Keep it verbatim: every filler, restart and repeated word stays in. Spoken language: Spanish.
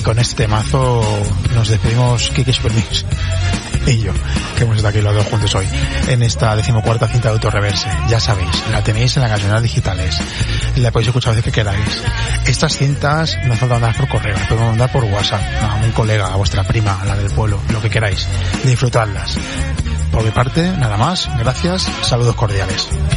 con este temazo nos despedimos Kike Supermix y yo, que hemos estado aquí los dos juntos hoy en esta decimocuarta cinta de Autorreverse. Ya sabéis, la tenéis en las gasolineras digitales, la podéis escuchar a veces que queráis. Estas cintas no hace falta mandar por correo, las podemos mandar por WhatsApp a un colega, a vuestra prima, a la del pueblo, lo que queráis. Disfrutadlas. Por mi parte, nada más, gracias, saludos cordiales.